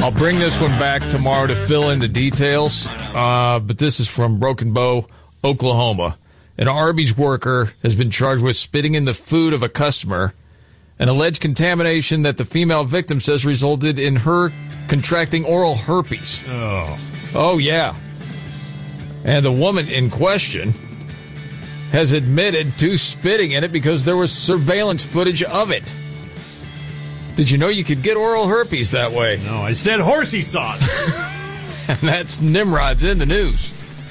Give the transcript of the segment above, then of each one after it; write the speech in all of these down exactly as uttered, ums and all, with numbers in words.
I'll bring this one back tomorrow to fill in the details, uh, but this is from Broken Bow, Oklahoma. An Arby's worker has been charged with spitting in the food of a customer, an alleged contamination that the female victim says resulted in her contracting oral herpes. Oh. Oh, yeah. And the woman in question has admitted to spitting in it because there was surveillance footage of it. Did you know you could get oral herpes that way? No, I said horsey sauce. And that's Nimrod's in the news.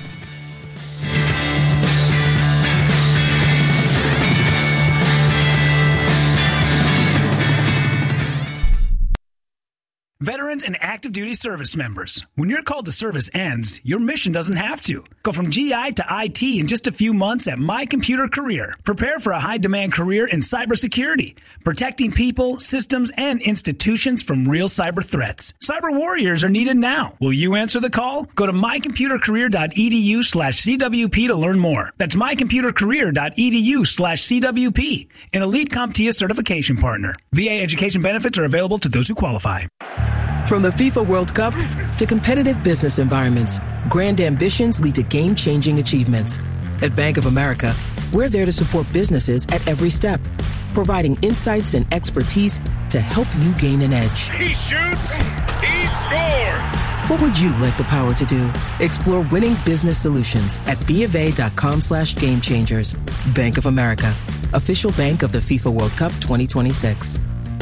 Veterans and active duty service members, when your call to service ends, your mission doesn't have to. Go from G I to I T in just a few months at My Computer Career. Prepare for a high-demand career in cybersecurity, protecting people, systems, and institutions from real cyber threats. Cyber warriors are needed now. Will you answer the call? Go to mycomputercareer.edu slash CWP to learn more. That's mycomputercareer.edu slash CWP, an elite CompTIA certification partner. V A education benefits are available to those who qualify. From the FIFA World Cup to competitive business environments, grand ambitions lead to game-changing achievements. At Bank of America, we're there to support businesses at every step, providing insights and expertise to help you gain an edge. He shoots, he scores! What would you like the power to do? Explore winning business solutions at BofA.com slash game changers. Bank of America, official bank of the FIFA World Cup twenty twenty-six.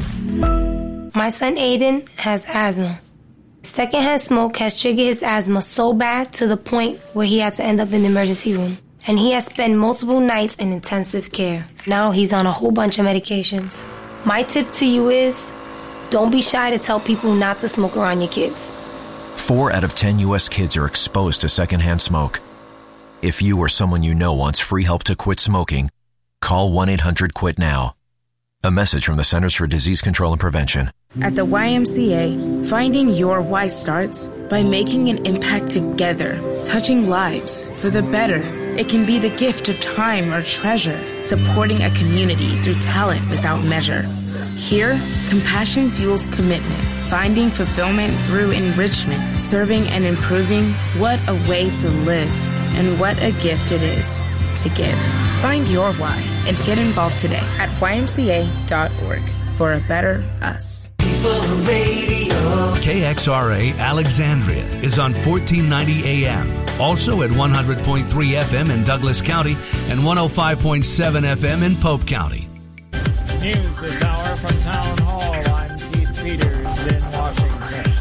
My son Aiden has asthma. Secondhand smoke has triggered his asthma so bad to the point where he had to end up in the emergency room. And he has spent multiple nights in intensive care. Now he's on a whole bunch of medications. My tip to you is, don't be shy to tell people not to smoke around your kids. Four out of ten U S kids are exposed to secondhand smoke. If you or someone you know wants free help to quit smoking, call one eight hundred quit now. A message from the Centers for Disease Control and Prevention. At the Y M C A, finding your why starts by making an impact together, touching lives for the better. It can be the gift of time or treasure, supporting a community through talent without measure. Here, compassion fuels commitment, finding fulfillment through enrichment, serving and improving. What a way to live, and what a gift it is to give. Find your why and get involved today at Y M C A dot org for a better us. K X R A Alexandria is on fourteen ninety A M, also at one hundred point three F M in Douglas County and one oh five point seven F M in Pope County. News this hour from Town Hall. I'm Keith Peters in Washington.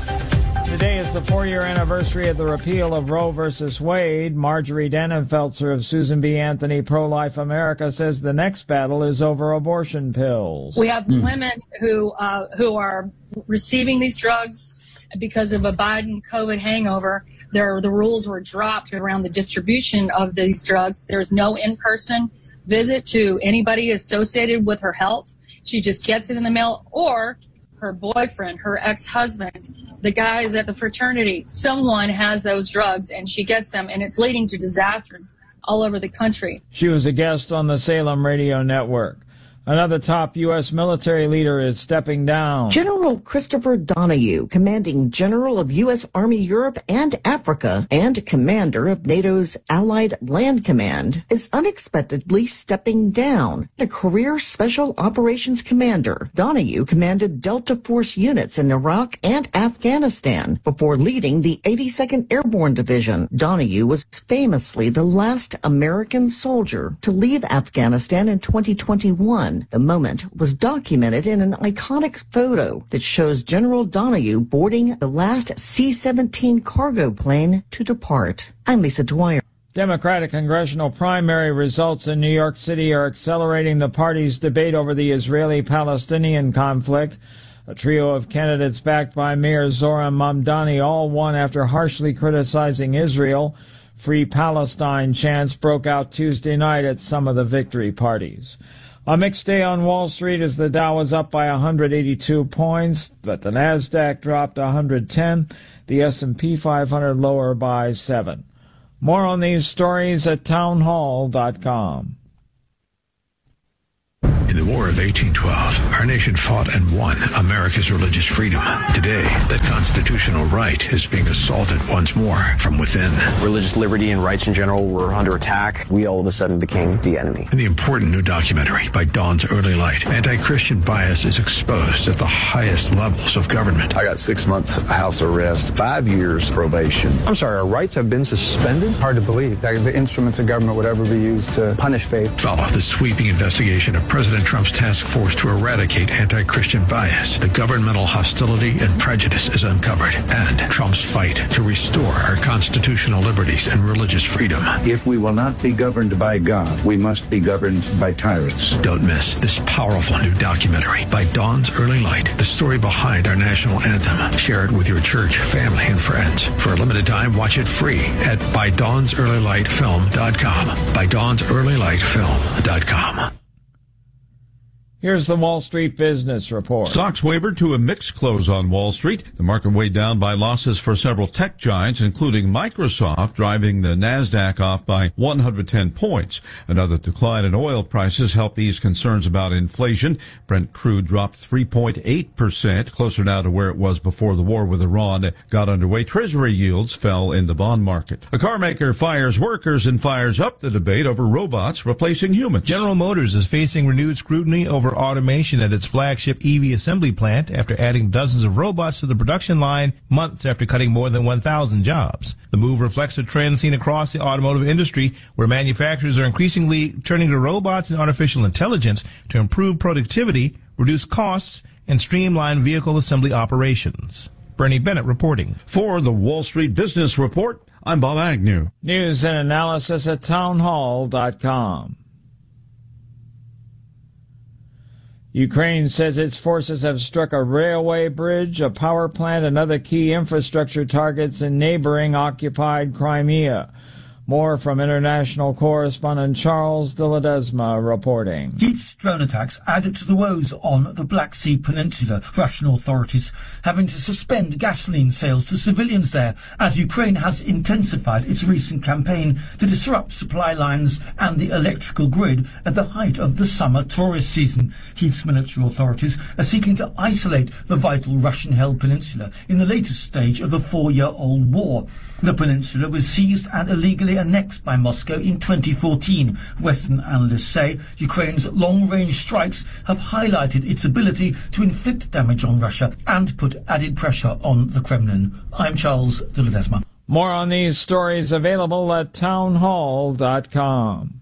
Today is the four-year anniversary of the repeal of Roe versus Wade. Marjorie Dannenfelser of Susan B. Anthony Pro-Life America says the next battle is over abortion pills. We have mm. women who uh, who are receiving these drugs because of a Biden COVID hangover. There, the rules were dropped around the distribution of these drugs. There's no in-person visit to anybody associated with her health. She just gets it in the mail, or her boyfriend, her ex-husband, the guys at the fraternity, someone has those drugs and she gets them, and it's leading to disasters all over the country. She was a guest on the Salem Radio Network. Another top U S military leader is stepping down. General Christopher Donahue, commanding general of U S Army Europe and Africa and commander of NATO's Allied Land Command, is unexpectedly stepping down. A career special operations commander, Donahue commanded Delta Force units in Iraq and Afghanistan before leading the eighty-second Airborne Division. Donahue was famously the last American soldier to leave Afghanistan in twenty twenty-one. The moment was documented in an iconic photo that shows General Donahue boarding the last C seventeen cargo plane to depart. I'm Lisa Dwyer. Democratic congressional primary results in New York City are accelerating the party's debate over the Israeli-Palestinian conflict. A trio of candidates backed by Mayor Zohran Mamdani all won after harshly criticizing Israel. Free Palestine chants broke out Tuesday night at some of the victory parties. A mixed day on Wall Street as the Dow was up by one hundred eighty-two points, but the Nasdaq dropped one hundred ten, the S and P five hundred lower by seven. More on these stories at townhall dot com. In the War of eighteen twelve, our nation fought and won America's religious freedom. Today, that constitutional right is being assaulted once more from within. Religious liberty and rights in general were under attack. We all of a sudden became the enemy. In the important new documentary by Dawn's Early Light, anti-Christian bias is exposed at the highest levels of government. I got six months house arrest, five years probation. I'm sorry, our rights have been suspended? Hard to believe that the instruments of government would ever be used to punish faith. Follow the sweeping investigation of President Trump's task force to eradicate anti-Christian bias. The governmental hostility and prejudice is uncovered, and Trump's fight to restore our constitutional liberties and religious freedom. If we will not be governed by God, we must be governed by tyrants. Don't miss this powerful new documentary by Dawn's Early Light, the story behind our national anthem. Share it with your church, family, and friends. For a limited time, watch it free at by dawns early light film dot com. by dawns early light film dot com. Here's the Wall Street Business Report. Stocks wavered to a mixed close on Wall Street. The market weighed down by losses for several tech giants, including Microsoft, driving the NASDAQ off by one hundred ten points. Another decline in oil prices helped ease concerns about inflation. Brent crude dropped three point eight percent, closer now to where it was before the war with Iran got underway. Treasury yields fell in the bond market. A car maker fires workers and fires up the debate over robots replacing humans. General Motors is facing renewed scrutiny over automation at its flagship E V assembly plant after adding dozens of robots to the production line months after cutting more than one thousand jobs. The move reflects a trend seen across the automotive industry where manufacturers are increasingly turning to robots and artificial intelligence to improve productivity, reduce costs, and streamline vehicle assembly operations. Bernie Bennett reporting. For the Wall Street Business Report, I'm Bob Agnew. News and analysis at townhall dot com. Ukraine says its forces have struck a railway bridge, a power plant, and other key infrastructure targets in neighboring occupied Crimea. More from international correspondent Charles de Ledesma reporting. Huge drone attacks added to the woes on the Black Sea Peninsula, Russian authorities having to suspend gasoline sales to civilians there as Ukraine has intensified its recent campaign to disrupt supply lines and the electrical grid at the height of the summer tourist season. Kiev's military authorities are seeking to isolate the vital Russian-held peninsula in the latest stage of the four-year-old war. The peninsula was seized and illegally annexed by Moscow in twenty fourteen. Western analysts say Ukraine's long-range strikes have highlighted its ability to inflict damage on Russia and put added pressure on the Kremlin. I'm Charles de Ledesma. More on these stories available at townhall dot com.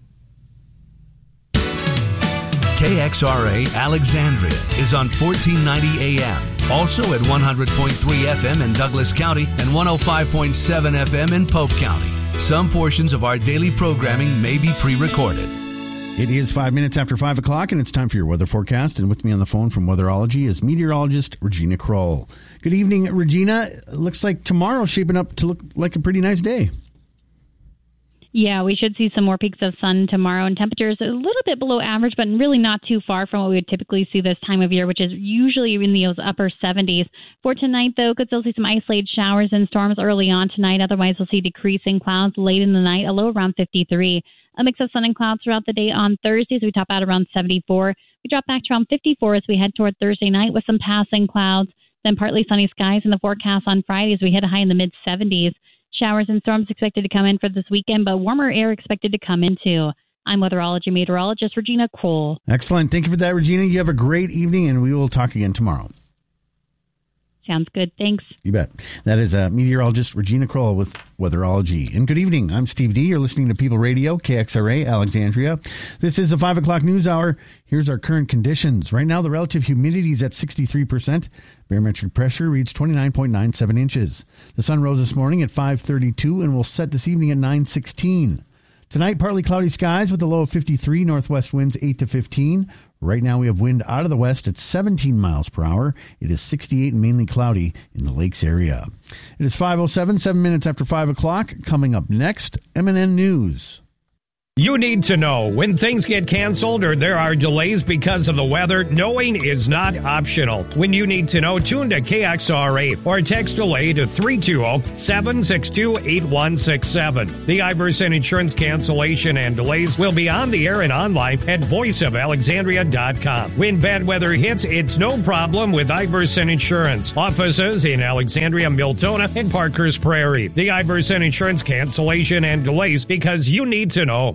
K X R A Alexandria is on fourteen ninety A M. Also at one hundred point three F M in Douglas County and one oh five point seven F M in Pope County. Some portions of our daily programming may be pre-recorded. It is five minutes after five o'clock, and it's time for your weather forecast. And with me on the phone from Weatherology is meteorologist Regina Kroll. Good evening, Regina. It looks like tomorrow's shaping up to look like a pretty nice day. Yeah, we should see some more peaks of sun tomorrow, and temperatures a little bit below average, but really not too far from what we would typically see this time of year, which is usually in those upper seventies. For tonight, though, could still see some isolated showers and storms early on tonight. Otherwise, we'll see decreasing clouds late in the night, a low around fifty-three. A mix of sun and clouds throughout the day on Thursday, so we top out around seventy-four. We drop back to around fifty-four as we head toward Thursday night with some passing clouds. Then partly sunny skies in the forecast on Friday as we hit a high in the mid-seventies. Showers and storms expected to come in for this weekend, but warmer air expected to come in too. I'm weatherology meteorologist Regina Kroll. Excellent. Thank you for that, Regina. You have a great evening, and we will talk again tomorrow. Sounds good. Thanks. You bet. That is uh, meteorologist Regina Kroll with Weatherology. And good evening. I'm Steve D. You're listening to People Radio, K X R A, Alexandria. This is the five o'clock news hour. Here's our current conditions. Right now, the relative humidity is at sixty-three percent. Barometric pressure reached twenty-nine point nine seven inches. The sun rose this morning at five thirty-two and will set this evening at nine sixteen. Tonight, partly cloudy skies with a low of fifty-three, northwest winds eight to fifteen. Right now, we have wind out of the west at seventeen miles per hour. It is sixty-eight and mainly cloudy in the lakes area. It is five oh seven, seven minutes after five o'clock. Coming up next, M N N News. You need to know when things get canceled or there are delays because of the weather. Knowing is not optional. When you need to know, tune to K X R A or text delay to three two zero, seven six two, eight one six seven. The Iverson Insurance cancellation and delays will be on the air and online at voice of alexandria dot com. When bad weather hits, it's no problem with Iverson Insurance. Offices in Alexandria, Miltona, and Parker's Prairie. The Iverson Insurance cancellation and delays, because you need to know.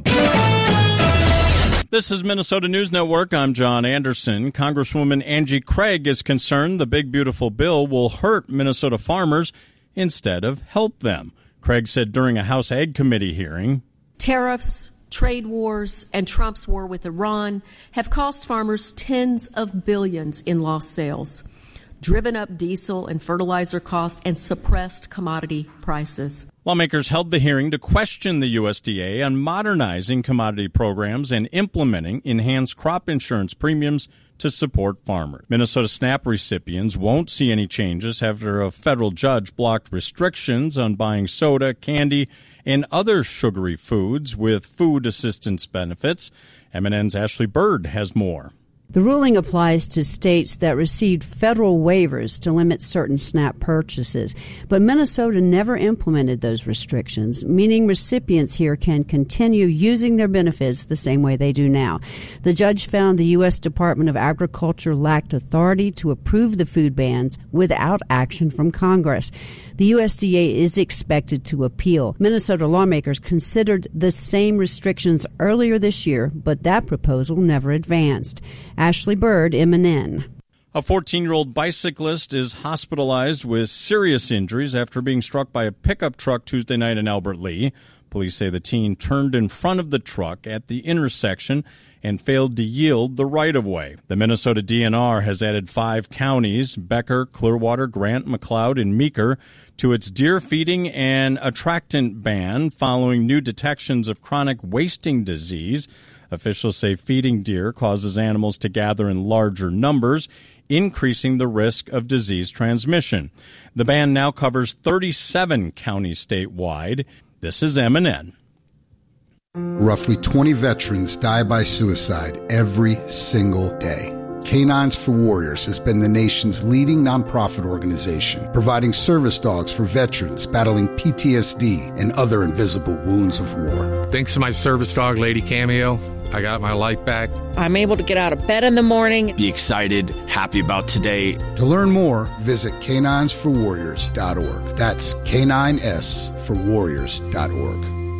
This is Minnesota News Network. I'm John Anderson. Congresswoman Angie Craig is concerned the big, beautiful bill will hurt Minnesota farmers instead of help them. Craig said during a House Ag Committee hearing, tariffs, trade wars, and Trump's war with Iran have cost farmers tens of billions in lost sales, driven up diesel and fertilizer costs, and suppressed commodity prices. Lawmakers held the hearing to question the U S D A on modernizing commodity programs and implementing enhanced crop insurance premiums to support farmers. Minnesota SNAP recipients won't see any changes after a federal judge blocked restrictions on buying soda, candy, and other sugary foods with food assistance benefits. M N N's Ashley Bird has more. The ruling applies to states that received federal waivers to limit certain SNAP purchases, but Minnesota never implemented those restrictions, meaning recipients here can continue using their benefits the same way they do now. The judge found the U S Department of Agriculture lacked authority to approve the food bans without action from Congress. The U S D A is expected to appeal. Minnesota lawmakers considered the same restrictions earlier this year, but that proposal never advanced. Ashley Bird, M N N. A fourteen-year-old bicyclist is hospitalized with serious injuries after being struck by a pickup truck Tuesday night in Albert Lea. Police say the teen turned in front of the truck at the intersection and failed to yield the right-of-way. The Minnesota D N R has added five counties, Becker, Clearwater, Grant, McLeod, and Meeker, to its deer feeding and attractant ban following new detections of chronic wasting disease. Officials say feeding deer causes animals to gather in larger numbers, increasing the risk of disease transmission. The ban now covers thirty-seven counties statewide. This is M N N. Roughly twenty veterans die by suicide every single day. Canines for Warriors has been the nation's leading nonprofit organization, providing service dogs for veterans battling P T S D and other invisible wounds of war. Thanks to my service dog, Lady Cameo, I got my life back. I'm able to get out of bed in the morning. Be excited, happy about today. To learn more, visit canines for warriors dot org. That's K nine S for warriors dot org.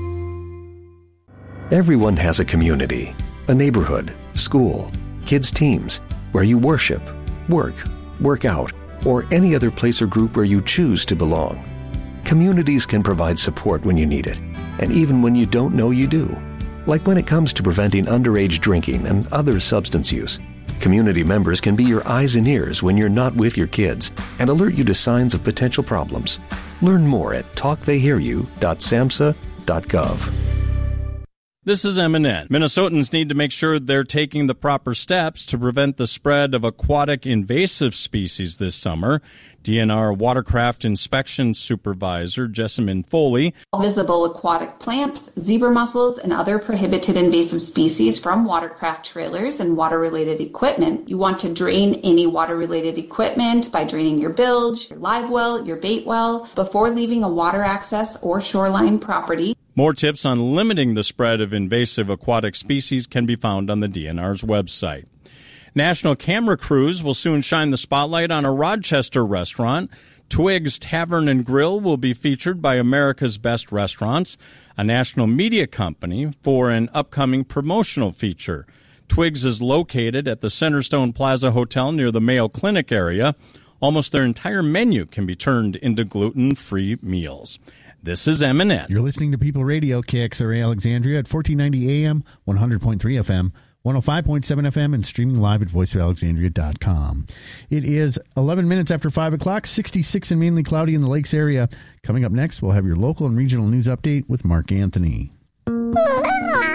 Everyone has a community, a neighborhood, school, kids' teams, where you worship, work, work out, or any other place or group where you choose to belong. Communities can provide support when you need it, and even when you don't know you do. Like when it comes to preventing underage drinking and other substance use. Community members can be your eyes and ears when you're not with your kids and alert you to signs of potential problems. Learn more at talk they hear you dot samhsa dot gov. This is M N N. Minnesotans need to make sure they're taking the proper steps to prevent the spread of aquatic invasive species this summer. D N R Watercraft Inspection Supervisor Jessamine Foley. Visible aquatic plants, zebra mussels, and other prohibited invasive species from watercraft trailers and water-related equipment. You want to drain any water-related equipment by draining your bilge, your live well, your bait well, before leaving a water access or shoreline property. More tips on limiting the spread of invasive aquatic species can be found on the D N R's website. National camera crews will soon shine the spotlight on a Rochester restaurant. Twig's Tavern and Grill will be featured by America's Best Restaurants, a national media company, for an upcoming promotional feature. Twig's is located at the Centerstone Plaza Hotel near the Mayo Clinic area. Almost their entire menu can be turned into gluten-free meals. This is M N N. You're listening to People Radio, K X R A Alexandria at fourteen ninety A M, one hundred point three F M, one oh five point seven F M, and streaming live at voice of alexandria dot com. It is eleven minutes after five o'clock, sixty-six and mainly cloudy in the Lakes area. Coming up next, we'll have your local and regional news update with Mark Anthony. Look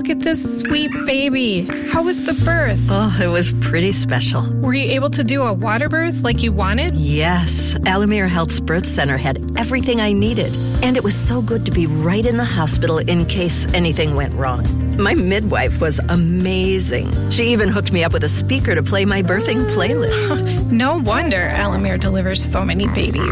Look at this sweet baby. How was the birth? Oh, it was pretty special. Were you able to do a water birth like you wanted? Yes. Alamere Health's birth center had everything I needed. And it was so good to be right in the hospital in case anything went wrong. My midwife was amazing. She even hooked me up with a speaker to play my birthing playlist. No wonder Alamere delivers so many babies.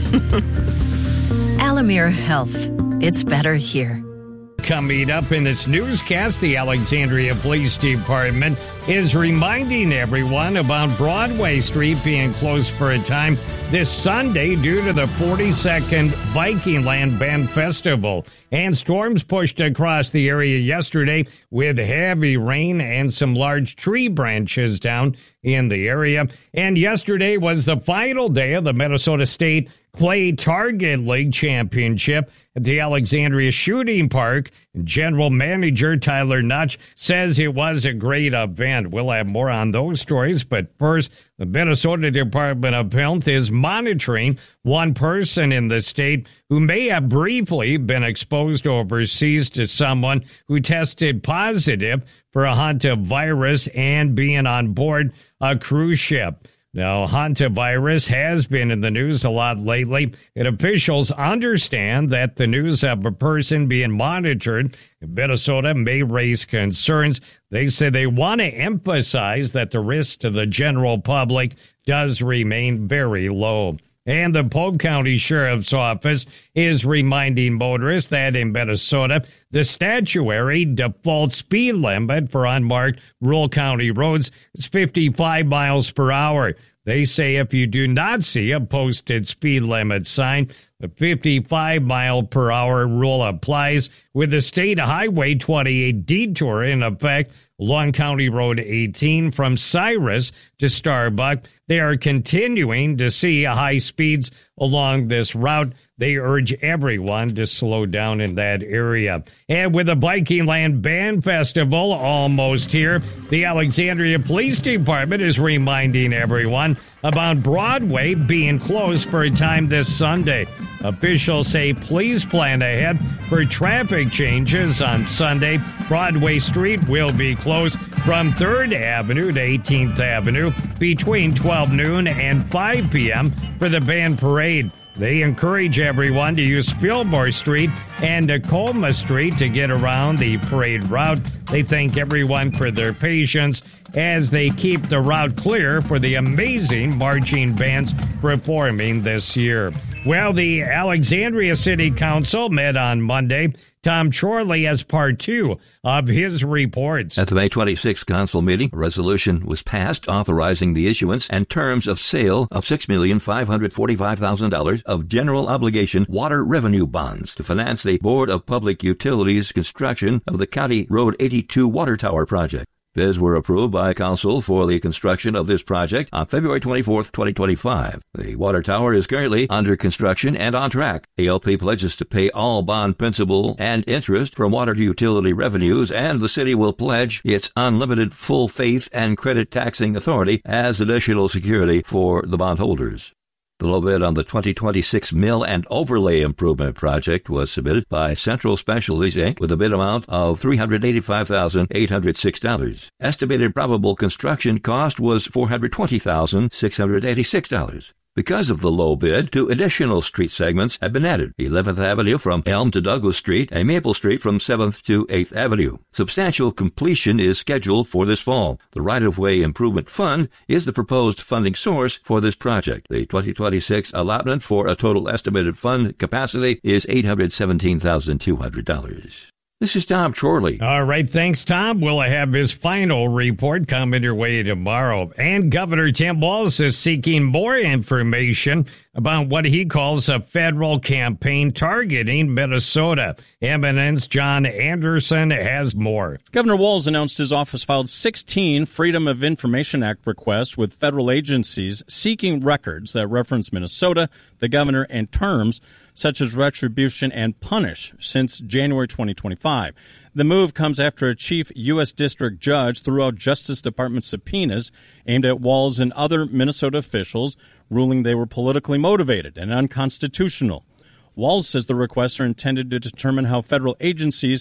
Alamere Health. It's better here. Coming up in this newscast, the Alexandria Police Department is reminding everyone about Broadway Street being closed for a time this Sunday due to the forty-second Viking Land Band Festival. And storms pushed across the area yesterday with heavy rain and some large tree branches down in the area. And yesterday was the final day of the Minnesota State Clay Target League Championship at the Alexandria Shooting Park. General Manager Tyler Nutch says it was a great event. We'll have more on those stories, but first, the Minnesota Department of Health is monitoring one person in the state who may have briefly been exposed overseas to someone who tested positive for a hantavirus and being on board a cruise ship. Now, hantavirus has been in the news a lot lately, and officials understand that the news of a person being monitored in Minnesota may raise concerns. They say they want to emphasize that the risk to the general public does remain very low. And the Polk County Sheriff's Office is reminding motorists that in Minnesota, the statutory default speed limit for unmarked rural county roads is fifty-five miles per hour. They say if you do not see a posted speed limit sign, the fifty-five mile per hour rule applies with the State Highway twenty-eight detour in effect along County Road eighteen from Cyrus to Starbuck. They are continuing to see high speeds along this route. They urge everyone to slow down in that area. And with the Viking Land Band Festival almost here, the Alexandria Police Department is reminding everyone about Broadway being closed for a time this Sunday. Officials say please plan ahead for traffic changes on Sunday. Broadway Street will be closed from third Avenue to eighteenth Avenue between twelve noon and five p.m. for the band parade. They encourage everyone to use Fillmore Street and Tacoma Street to get around the parade route. They thank everyone for their patience as they keep the route clear for the amazing marching bands performing this year. Well, the Alexandria City Council met on Monday. Tom Chorley has part two of his reports. At the May twenty-sixth council meeting, a resolution was passed authorizing the issuance and terms of sale of six million five hundred forty-five thousand dollars of general obligation water revenue bonds to finance the Board of Public Utilities construction of the County Road eighty-two water tower project. Bids were approved by Council for the construction of this project on February twenty-fourth, twenty twenty-five. The water tower is currently under construction and on track. A L P pledges to pay all bond principal and interest from water utility revenues, and the city will pledge its unlimited full faith and credit taxing authority as additional security for the bondholders. The low bid on the twenty twenty-six Mill and Overlay Improvement Project was submitted by Central Specialties, Incorporated with a bid amount of three hundred eighty-five thousand eight hundred six dollars. Estimated probable construction cost was four hundred twenty thousand six hundred eighty-six dollars. Because of the low bid, two additional street segments have been added: eleventh Avenue from Elm to Douglas Street and Maple Street from seventh to eighth Avenue. Substantial completion is scheduled for this fall. The Right-of-Way Improvement Fund is the proposed funding source for this project. The twenty twenty-six allotment for a total estimated fund capacity is eight hundred seventeen thousand two hundred dollars. This is Tom Chorley. All right, thanks, Tom. We'll have his final report coming your way tomorrow. And Governor Tim Walz is seeking more information about what he calls a federal campaign targeting Minnesota. M N N's John Anderson has more. Governor Walz announced his office filed sixteen Freedom of Information Act requests with federal agencies seeking records that reference Minnesota, the governor, and terms such as retribution and punish since January twenty twenty-five. The move comes after a chief U S district judge threw out Justice Department subpoenas aimed at Walz and other Minnesota officials, ruling they were politically motivated and unconstitutional. Walz says the requests are intended to determine how federal agencies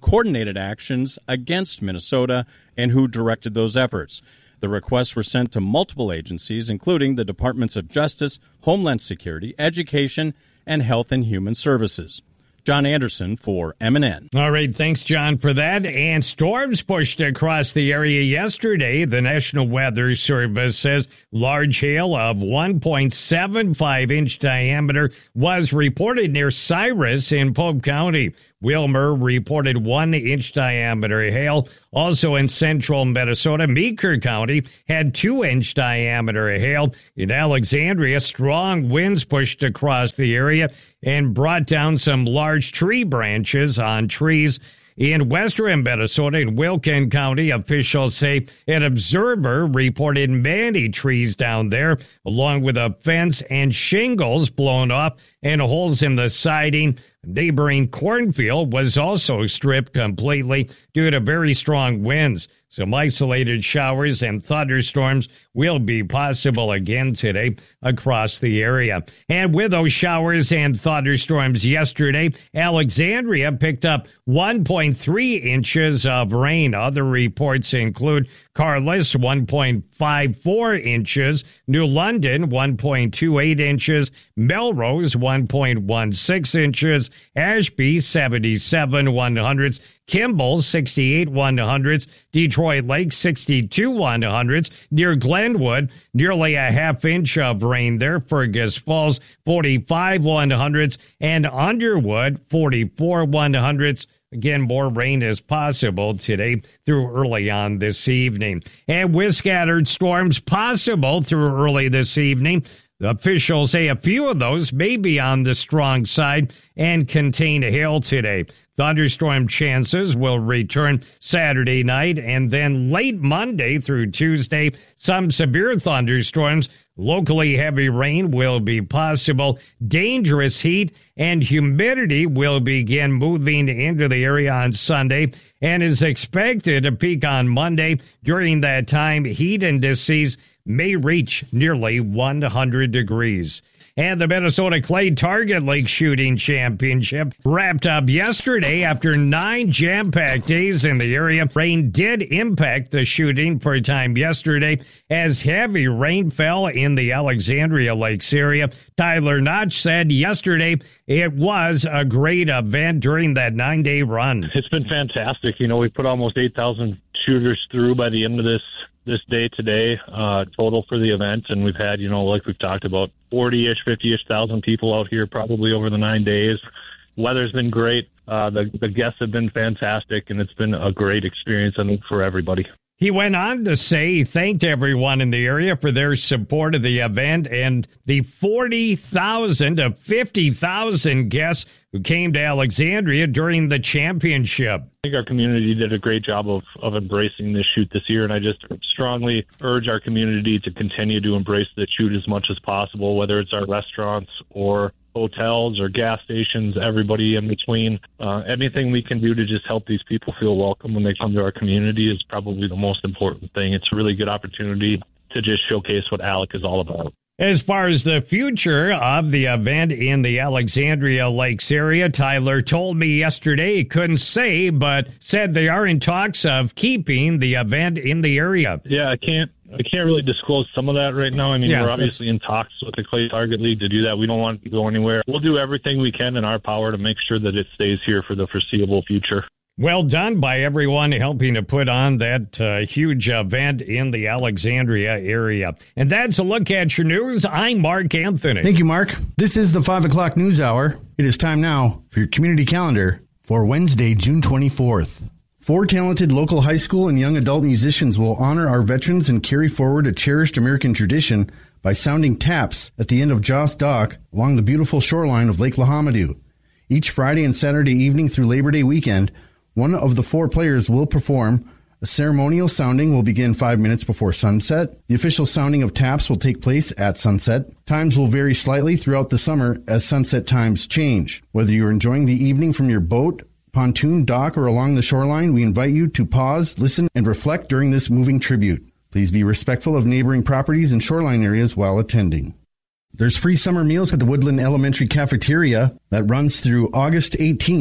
coordinated actions against Minnesota and who directed those efforts. The requests were sent to multiple agencies, including the Departments of Justice, Homeland Security, Education, and Health and Human Services. John Anderson for M N N. All right, thanks, John, for that. And storms pushed across the area yesterday. The National Weather Service says large hail of one point seven five inch diameter was reported near Cyrus in Pope County. Wilmer reported one inch diameter hail. Also in central Minnesota, Meeker County had two inch diameter hail. In Alexandria, strong winds pushed across the area and brought down some large tree branches on trees. In western Minnesota, in Wilkin County, officials say an observer reported many trees down there, along with a fence and shingles blown off and holes in the siding. Neighboring cornfield was also stripped completely due to very strong winds. Some isolated showers and thunderstorms will be possible again today across the area. And with those showers and thunderstorms yesterday, Alexandria picked up one point three inches of rain. Other reports include Carlis, one point five four inches, New London, one point two eight inches, Melrose, one point one six inches, Ashby, seventy-seven one hundredths, Kimball, sixty-eight one hundredths, Detroit Lake, sixty-two one hundredths, near Glenwood, nearly a half inch of rain there. Fergus Falls, forty-five one hundredths, and Underwood, forty-four one hundredths. Again, more rain is possible today through early on this evening. And with scattered storms possible through early this evening, the officials say a few of those may be on the strong side and contain hail today. Thunderstorm chances will return Saturday night and then late Monday through Tuesday. Some severe thunderstorms, locally heavy rain will be possible. Dangerous heat and humidity will begin moving into the area on Sunday and is expected to peak on Monday. During that time, heat indices may reach nearly one hundred degrees. And the Minnesota Clay Target League Shooting Championship wrapped up yesterday after nine jam-packed days in the area. Rain did impact the shooting for a time yesterday as heavy rain fell in the Alexandria Lakes area. Tyler Notch said yesterday it was a great event during that nine-day run. It's been fantastic. You know, we put almost eight thousand shooters through by the end of this this day today, uh, total for the event. And we've had, you know, like we've talked about, forty-ish, fifty-ish thousand people out here probably over the nine days. Weather's been great. Uh, the, the guests have been fantastic, and it's been a great experience, I think, for everybody. He went on to say he thanked everyone in the area for their support of the event and the forty thousand to fifty thousand guests who came to Alexandria during the championship. I think our community did a great job of, of embracing this shoot this year, and I just strongly urge our community to continue to embrace the shoot as much as possible, whether it's our restaurants or hotels or gas stations, everybody in between. Uh, anything we can do to just help these people feel welcome when they come to our community is probably the most important thing. It's a really good opportunity to just showcase what Alec is all about. As far as the future of the event in the Alexandria Lakes area, Tyler told me yesterday he couldn't say, but said they are in talks of keeping the event in the area. Yeah, I can't I can't really disclose some of that right now. I mean, yeah, we're obviously in talks with the Clay Target League to do that. We don't want it to go anywhere. We'll do everything we can in our power to make sure that it stays here for the foreseeable future. Well done by everyone helping to put on that uh, huge event in the Alexandria area. And that's a look at your news. I'm Mark Anthony. Thank you, Mark. This is the five o'clock news hour. It is time now for your community calendar for Wednesday, June twenty-fourth. Four talented local high school and young adult musicians will honor our veterans and carry forward a cherished American tradition by sounding taps at the end of Joss Dock along the beautiful shoreline of Lake Lahamadou. Each Friday and Saturday evening through Labor Day weekend, one of the four players will perform. A ceremonial sounding will begin five minutes before sunset. The official sounding of taps will take place at sunset. Times will vary slightly throughout the summer as sunset times change. Whether you're enjoying the evening from your boat, pontoon, dock, or along the shoreline, we invite you to pause, listen, and reflect during this moving tribute. Please be respectful of neighboring properties and shoreline areas while attending. There's free summer meals at the Woodland Elementary Cafeteria that runs through August eighteenth.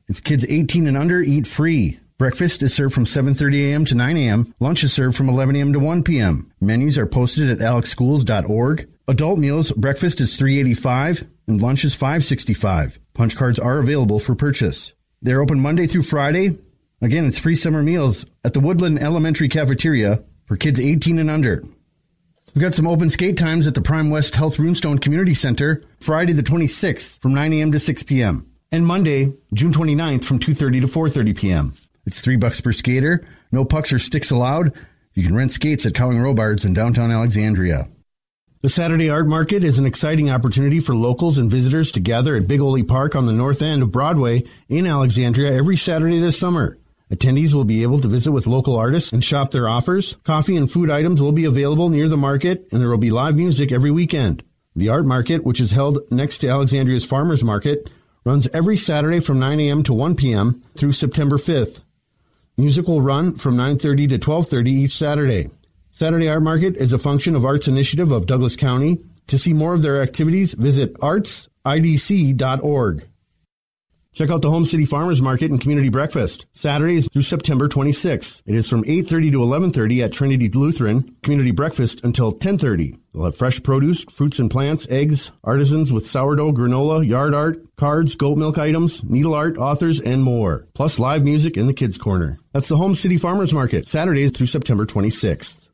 It's kids eighteen and under eat free. Breakfast is served from seven thirty a.m. to nine a.m. Lunch is served from eleven a.m. to one p.m. Menus are posted at alex schools dot org. Adult meals, breakfast is three dollars and eighty-five cents and lunch is five dollars and sixty-five cents. Punch cards are available for purchase. They're open Monday through Friday. Again, it's free summer meals at the Woodland Elementary Cafeteria for kids eighteen and under. We've got some open skate times at the Prime West Health Runestone Community Center, Friday the twenty-sixth from nine a.m. to six p.m. and Monday, June twenty-ninth from two thirty to four thirty p.m. It's three bucks per skater, no pucks or sticks allowed. You can rent skates at Cowing Robards in downtown Alexandria. The Saturday Art Market is an exciting opportunity for locals and visitors to gather at Big Ole Park on the north end of Broadway in Alexandria every Saturday this summer. Attendees will be able to visit with local artists and shop their offers. Coffee and food items will be available near the market, and there will be live music every weekend. The Art Market, which is held next to Alexandria's Farmers Market, runs every Saturday from nine a.m. to one p.m. through September fifth. Music will run from nine thirty to twelve thirty each Saturday. Saturday Art Market is a function of Arts Initiative of Douglas County. To see more of their activities, visit arts I D C dot org. Check out the Home City Farmers Market and Community Breakfast, Saturdays through September twenty-sixth. It is from eight thirty to eleven thirty at Trinity Lutheran. Community Breakfast until ten thirty. They'll have fresh produce, fruits and plants, eggs, artisans with sourdough, granola, yard art, cards, goat milk items, needle art, authors, and more. Plus live music in the Kids Corner. That's the Home City Farmers Market, Saturdays through September twenty-sixth.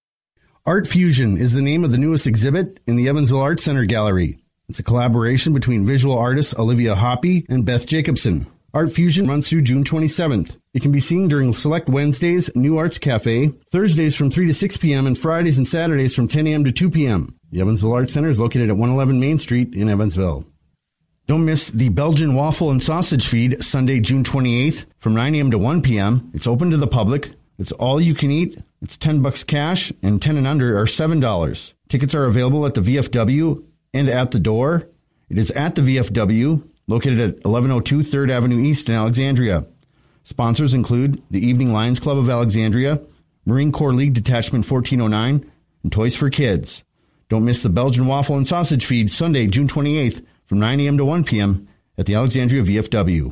Art Fusion is the name of the newest exhibit in the Evansville Arts Center Gallery. It's a collaboration between visual artists Olivia Hoppy and Beth Jacobson. Art Fusion runs through June twenty-seventh. It can be seen during select Wednesdays, New Arts Cafe, Thursdays from three to six p.m., and Fridays and Saturdays from ten a.m. to two p.m. The Evansville Arts Center is located at one eleven Main Street in Evansville. Don't miss the Belgian Waffle and Sausage Feed Sunday, June twenty-eighth from nine a.m. to one p.m. It's open to the public. It's all you can eat. It's ten bucks cash, and ten and under are seven dollars. Tickets are available at the V F W and at the door. It is at the V F W, located at eleven oh two third Avenue East in Alexandria. Sponsors include the Evening Lions Club of Alexandria, Marine Corps League Detachment fourteen oh nine, and Toys for Kids. Don't miss the Belgian Waffle and Sausage Feed Sunday, June twenty-eighth from nine a.m. to one p.m. at the Alexandria V F W.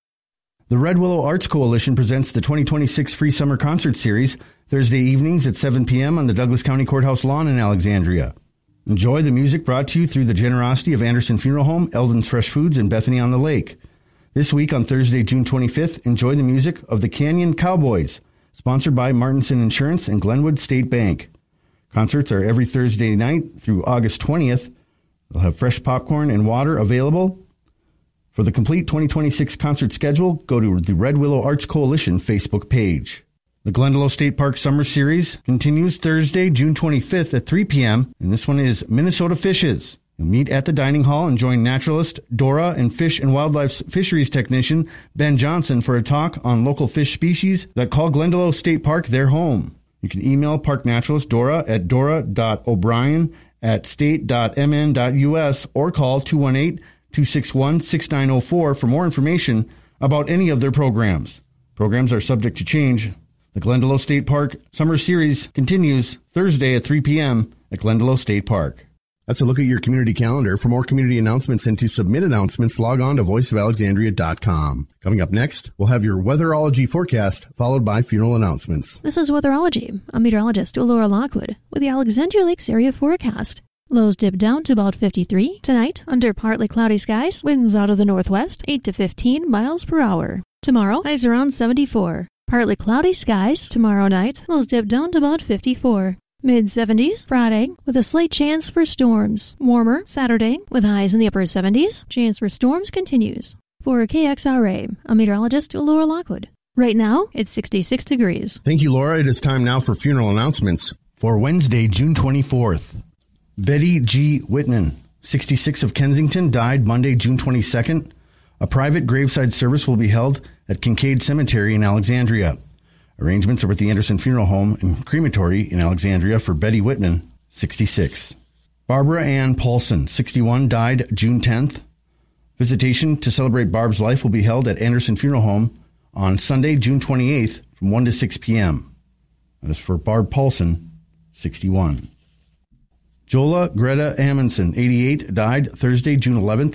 The Red Willow Arts Coalition presents the twenty twenty-six Free Summer Concert Series Thursday evenings at seven p.m. on the Douglas County Courthouse lawn in Alexandria. Enjoy the music brought to you through the generosity of Anderson Funeral Home, Eldon's Fresh Foods, and Bethany on the Lake. This week on Thursday, June twenty-fifth, enjoy the music of the Canyon Cowboys, sponsored by Martinson Insurance and Glenwood State Bank. Concerts are every Thursday night through August twentieth. They'll have fresh popcorn and water available. For the complete twenty twenty-six concert schedule, go to the Red Willow Arts Coalition Facebook page. The Glendalough State Park Summer Series continues Thursday, June twenty-fifth at three p.m., and this one is Minnesota Fishes. You'll meet at the dining hall and join naturalist Dora and fish and wildlife fisheries technician Ben Johnson for a talk on local fish species that call Glendalough State Park their home. You can email park naturalist Dora at dora dot o'brien at state dot m n dot u s or call two one eight, two six one, six nine zero four for more information about any of their programs. Programs are subject to change. The Glendalough State Park Summer Series continues Thursday at three p.m. at Glendalough State Park. That's a look at your community calendar. For more community announcements and to submit announcements, log on to voice of alexandria dot com. Coming up next, we'll have your weatherology forecast, followed by funeral announcements. This is Weatherology. I'm meteorologist Laura Lockwood with the Alexandria Lakes area forecast. Lows dip down to about fifty-three. Tonight, under partly cloudy skies, winds out of the northwest, eight to fifteen miles per hour. Tomorrow, highs around seventy-four. Partly cloudy skies tomorrow night. Lows dip down to about fifty-four. mid seventies Friday with a slight chance for storms. Warmer Saturday with highs in the upper seventies. Chance for storms continues. For K X R A, I'm meteorologist Laura Lockwood. Right now, it's sixty-six degrees. Thank you, Laura. It is time now for funeral announcements for Wednesday, June twenty-fourth. Betty G. Whitman, sixty-six of Kensington, died Monday, June twenty-second. A private graveside service will be held at Kincaid Cemetery in Alexandria. Arrangements are with the Anderson Funeral Home and Crematory in Alexandria for Betty Whitman, sixty-six. Barbara Ann Paulson, sixty-one, died June tenth. Visitation to celebrate Barb's life will be held at Anderson Funeral Home on Sunday, June twenty-eighth from one to six p.m. That is for Barb Paulson, sixty-one. Jola Greta Amundsen, eighty-eight, died Thursday, June eleventh.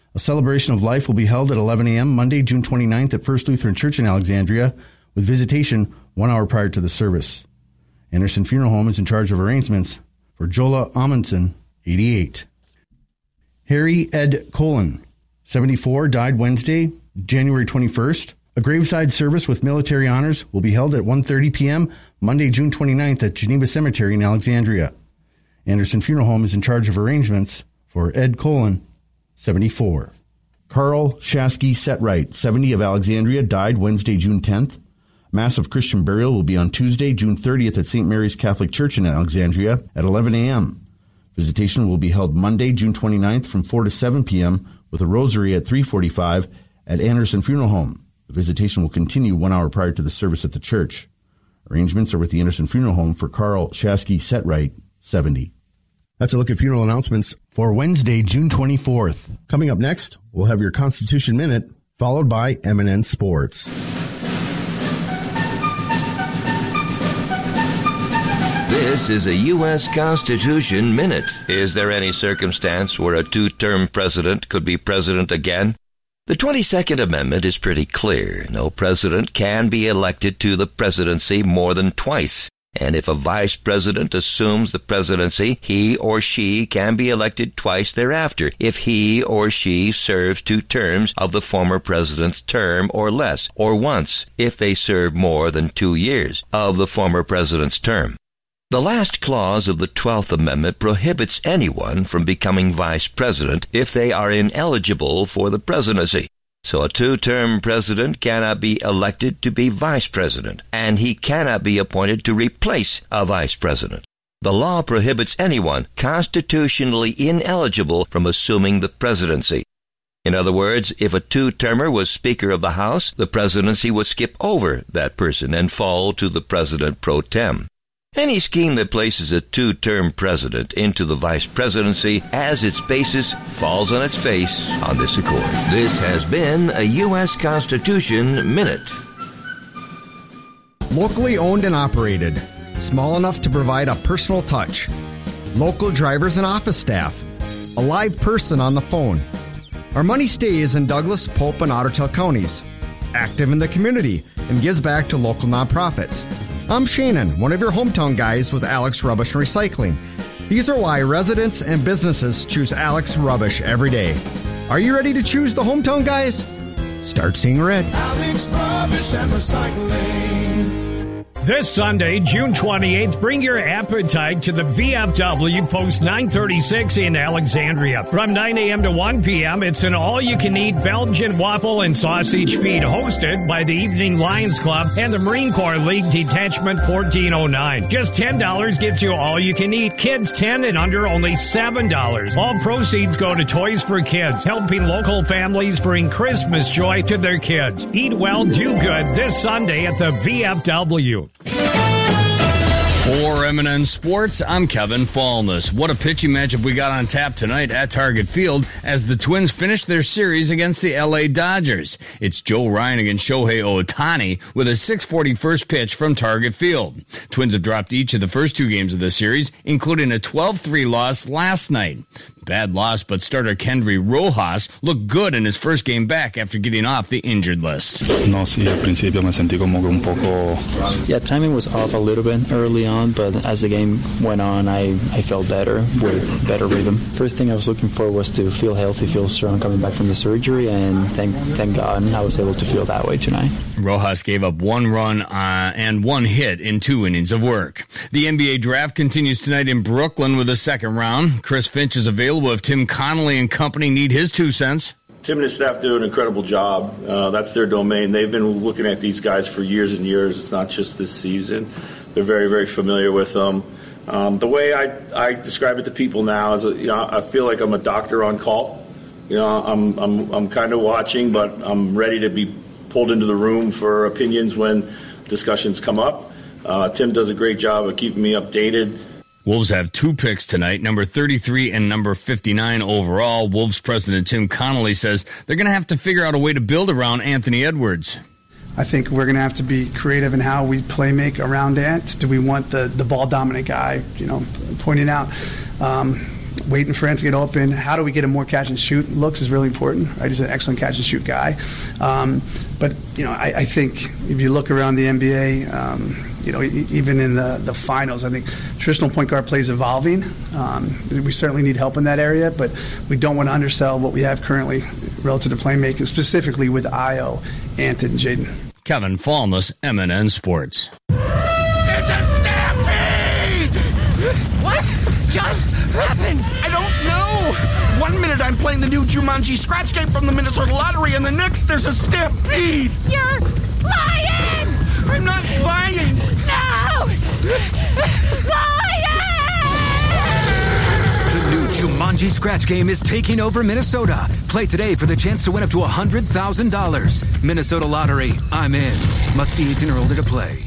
A celebration of life will be held at eleven a.m. Monday, June twenty-ninth at First Lutheran Church in Alexandria, with visitation one hour prior to the service. Anderson Funeral Home is in charge of arrangements for Jola Amundsen, eighty-eight. Harry Ed Colin, seventy-four, died Wednesday, January twenty-first. A graveside service with military honors will be held at one thirty p.m. Monday, June twenty-ninth at Geneva Cemetery in Alexandria. Anderson Funeral Home is in charge of arrangements for Ed Colin, seventy-four. Carl Shasky Setwright, seventy, of Alexandria, died Wednesday, June tenth. Mass of Christian burial will be on Tuesday, June thirtieth at Saint Mary's Catholic Church in Alexandria at eleven a.m. Visitation will be held Monday, June twenty-ninth from four to seven p.m. with a rosary at three forty-five at Anderson Funeral Home. The visitation will continue one hour prior to the service at the church. Arrangements are with the Anderson Funeral Home for Carl Shasky Setwright, seventy. That's a look at funeral announcements for Wednesday, June twenty-fourth. Coming up next, we'll have your Constitution Minute, followed by M and N Sports. This is a U S Constitution Minute. Is there any circumstance where a two-term president could be president again? The twenty-second Amendment is pretty clear. No president can be elected to the presidency more than twice. And if a vice president assumes the presidency, he or she can be elected twice thereafter if he or she serves two terms of the former president's term or less, or once if they serve more than two years of the former president's term. The last clause of the twelfth Amendment prohibits anyone from becoming vice president if they are ineligible for the presidency. So a two-term president cannot be elected to be vice president, and he cannot be appointed to replace a vice president. The law prohibits anyone constitutionally ineligible from assuming the presidency. In other words, if a two-termer was Speaker of the House, the presidency would skip over that person and fall to the President pro tem. Any scheme that places a two-term president into the vice presidency as its basis falls on its face on this accord. This has been a U S Constitution Minute. Locally owned and operated. Small enough to provide a personal touch. Local drivers and office staff. A live person on the phone. Our money stays in Douglas, Pope, and Ottertail counties. Active in the community and gives back to local nonprofits. I'm Shannon, one of your hometown guys with Alex Rubbish and Recycling. These are why residents and businesses choose Alex Rubbish every day. Are you ready to choose the hometown guys? Start seeing red. Alex Rubbish and Recycling. This Sunday, June twenty-eighth, bring your appetite to the V F W Post nine thirty-six in Alexandria. From nine a.m. to one p.m., it's an all-you-can-eat Belgian waffle and sausage feed hosted by the Evening Lions Club and the Marine Corps League Detachment fourteen oh nine. Just ten dollars gets you all-you-can-eat. Kids ten and under, only seven dollars. All proceeds go to Toys for Kids, helping local families bring Christmas joy to their kids. Eat well, do good this Sunday at the V F W. For M and N Sports, I'm Kevin Fallness. What a pitching matchup we got on tap tonight at Target Field as the Twins finish their series against the L A Dodgers. It's Joe Ryan against Shohei Ohtani with a six forty first pitch from Target Field. Twins have dropped each of the first two games of the series, including a twelve three loss last night. Bad loss, but starter Kendry Rojas looked good in his first game back after getting off the injured list. No, sí, al principio me sentí como un poco... Yeah, timing was off a little bit early on, but as the game went on, I, I felt better with better rhythm. First thing I was looking for was to feel healthy, feel strong coming back from the surgery, and thank thank God I was able to feel that way tonight. Rojas gave up one run uh, and one hit in two innings of work. The N B A draft continues tonight in Brooklyn with a second round. Chris Finch is available if Tim Connolly and company need his two cents. Tim and his staff do an incredible job. Uh, that's their domain. They've been looking at these guys for years and years. It's not just this season. They're very, very familiar with them. Um, the way I, I describe it to people now is, you know, I feel like I'm a doctor on call. You know, I'm I'm I'm kind of watching, but I'm ready to be pulled into the room for opinions when discussions come up. Uh, Tim does a great job of keeping me updated. Wolves have two picks tonight, number thirty-three and number fifty-nine overall. Wolves president Tim Connolly says they're going to have to figure out a way to build around Anthony Edwards. I think we're going to have to be creative in how we play make around Ant. Do we want the, the ball-dominant guy, you know, pointing out? Um, waiting for him to get open. How do we get him more catch and shoot looks is really important. Right? He's an excellent catch and shoot guy. Um, but, you know, I, I think if you look around the N B A, um, you know, even in the, the finals, I think traditional point guard play is evolving. Um, we certainly need help in that area, but we don't want to undersell what we have currently relative to playmaking, specifically with Ayo, Anton, and Jaden. Kevin Fallness, M N N Sports. It's a stampede! What just happened? I don't know. One minute I'm playing the new Jumanji scratch game from the Minnesota Lottery, and the next there's a stampede. You're lying! I'm not lying. No! Lying! The new Jumanji scratch game is taking over Minnesota. Play today for the chance to win up to one hundred thousand dollars. Minnesota Lottery. I'm in. Must be eighteen or older to play.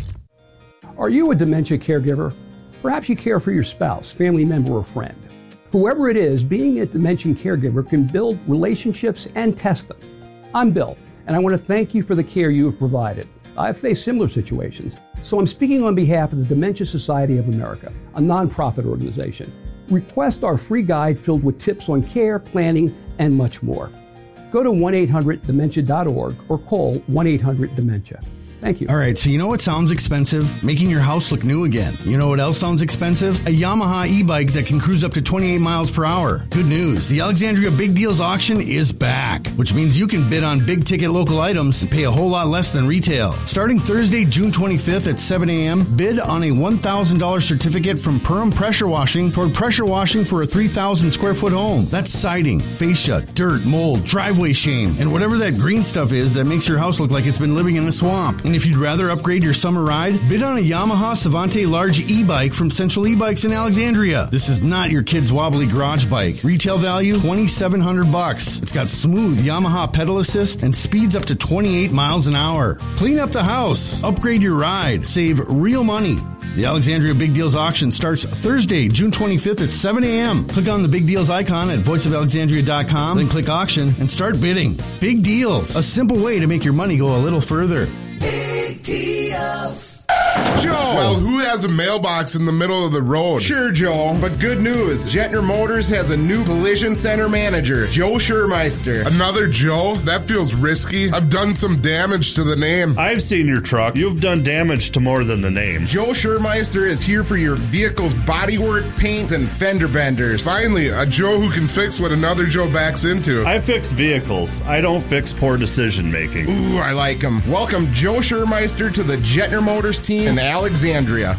Are you a dementia caregiver? Perhaps you care for your spouse, family member, or friend. Whoever it is, being a dementia caregiver can build relationships and test them. I'm Bill, and I want to thank you for the care you have provided. I've faced similar situations, so I'm speaking on behalf of the Dementia Society of America, a nonprofit organization. Request our free guide filled with tips on care, planning, and much more. Go to one eight hundred dementia dot org or call one eight hundred dementia. Thank you. All right, so you know what sounds expensive? Making your house look new again. You know what else sounds expensive? A Yamaha e-bike that can cruise up to twenty-eight miles per hour. Good news, the Alexandria Big Deals auction is back, which means you can bid on big-ticket local items and pay a whole lot less than retail. Starting Thursday, June twenty-fifth at seven a.m., bid on a one thousand dollars certificate from Perham Pressure Washing toward pressure washing for a three thousand square foot home. That's siding, fascia, dirt, mold, driveway shame, and whatever that green stuff is that makes your house look like it's been living in a swamp. And if you'd rather upgrade your summer ride, bid on a Yamaha Savante Large e-bike from Central E-Bikes in Alexandria. This is not your kid's wobbly garage bike. Retail value, twenty-seven hundred bucks. It's got smooth Yamaha pedal assist and speeds up to twenty-eight miles an hour. Clean up the house. Upgrade your ride. Save real money. The Alexandria Big Deals auction starts Thursday, June twenty-fifth at seven a.m. Click on the Big Deals icon at voice of alexandria dot com, then click auction and start bidding. Big Deals, a simple way to make your money go a little further. Big deals. Joe! Well, who has a mailbox in the middle of the road? Sure, Joe, but good news. Jetner Motors has a new collision center manager, Joe Schurmeister. Another Joe? That feels risky. I've done some damage to the name. I've seen your truck. You've done damage to more than the name. Joe Schurmeister is here for your vehicle's bodywork, paint, and fender benders. Finally, a Joe who can fix what another Joe backs into. I fix vehicles. I don't fix poor decision making. Ooh, I like him. Welcome Joe Schurmeister to the Jetner Motors team in Alexandria.